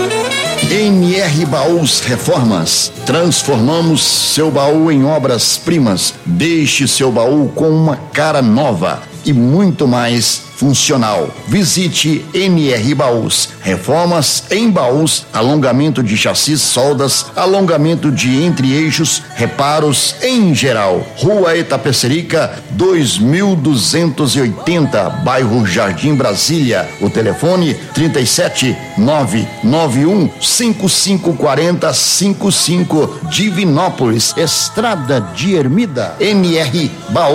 NR Baús Reformas. Transformamos seu baú em obras-primas. Deixe seu baú com uma cara nova e muito mais funcional. Visite NR Baús. Reformas em baús, alongamento de chassis, soldas, alongamento de entre-eixos, reparos em geral. Rua Itapecerica, 2280, bairro Jardim Brasília. O telefone 37991554055, Divinópolis, Estrada de Ermida. NR Baús